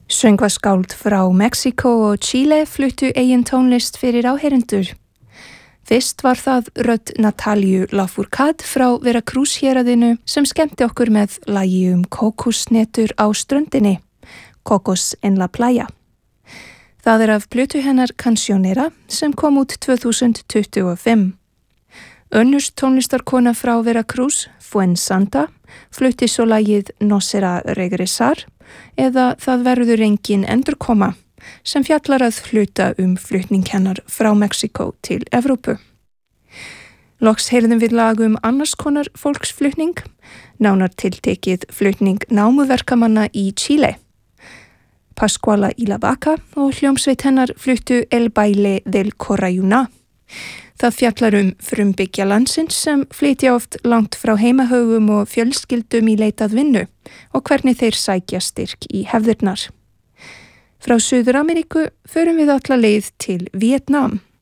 Söngvaskáld frá Mexíkó og Chile fluttu eigin tónlist fyrir áheyrendur. Fyrst var það rödd Natalíu Lafourcade frá Veracruz héraðinu sem skemmti okkur með lagi kókosnetur á ströndinni, Cocos en la Playa. Það af plötu hennar Cancionera sem kom út 2025. Önnur tónlistarkona frá Veracruz, Fuensanta, flutti svo lagið No será regresar eða Það verður engin endurkoma sem fjallar að hluta flutning hennar frá Mexíkó til Evrópu. Loks heyrðum við lag annars konar fólksflutning, nánar tiltekið flutning námuverkamanna í Chile. Pascuala y la Vaca og hljómsveit hennar fluttu El baile del Corrayuna. Það fjallar frumbyggja landsins sem flytja oft langt frá heimahögum og fjölskyldum í leitað vinnu og hvernig þeir sækja styrk í hefðirnar. Frá Suður-Ameríku förum við alla leið til Vietnam.